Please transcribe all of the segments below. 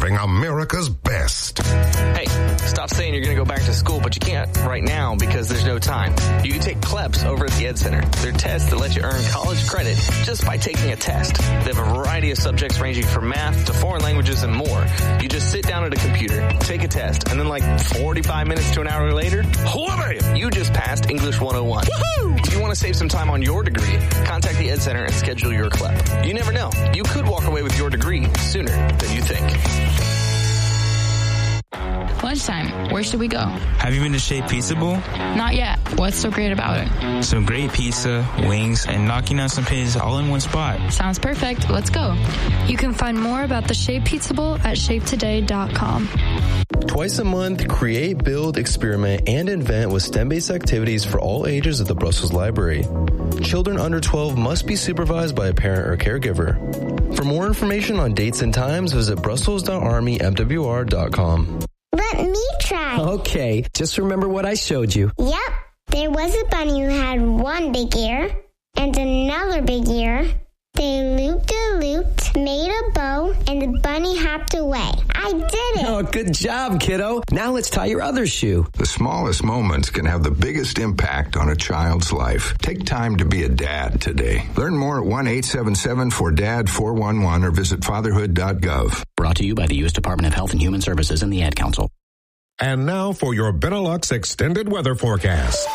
serving America's best. Hey, stop saying you're going to go back to school, but you can't right now because there's no time. You can take CLEPS over at the Ed Center. They're tests that let you earn college credit just by taking a test. They have a variety of subjects ranging from math to foreign languages and more. You just sit down at a computer, take a test, and then like 45 minutes to an hour later, you just passed English 101. Woohoo! If you want to save some time on your degree, contact the Ed Center and schedule your CLEP. You never know. You could walk away with your degree sooner than you think. Lunchtime. Where should we go? Have you been to Shea Pizza Bowl? Not yet. What's so great about it? Some great pizza, wings, and knocking out some pennies all in one spot. Sounds perfect. Let's go. You can find more about the Shea Pizza Bowl at shapetoday.com. Twice a month, create, build, experiment, and invent with STEM-based activities for all ages at the Brussels Library. Children under 12 must be supervised by a parent or caregiver. For more information on dates and times, visit brussels.armymwr.com. Let me try. Okay, just remember what I showed you. Yep. There was a bunny who had one big ear and another big ear. They looped, made a bow, and the bunny hopped away. I did it. Oh, good job, kiddo. Now let's tie your other shoe. The smallest moments can have the biggest impact on a child's life. Take time to be a dad today. Learn more at 1-877-4DAD-411 or visit fatherhood.gov. Brought to you by the U.S. Department of Health and Human Services and the Ad Council. And now for your Benelux extended weather forecast.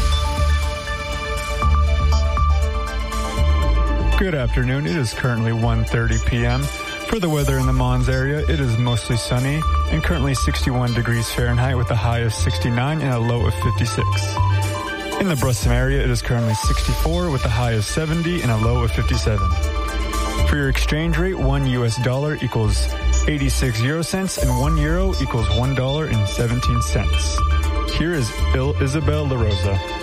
Good afternoon. It is currently 1:30 p.m. For the weather in the Mons area, it is mostly sunny and currently 61 degrees Fahrenheit with a high of 69 and a low of 56. In the Brussels area, it is currently 64 with a high of 70 and a low of 57. For your exchange rate, $1 equals 86 euro cents and €1 equals $1.17. Here is Isabel La Rosa.